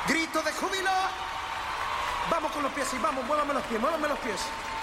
Grito de júbilo. Vamos con los pies, sí, vamos, muévame los pies, muévame los pies.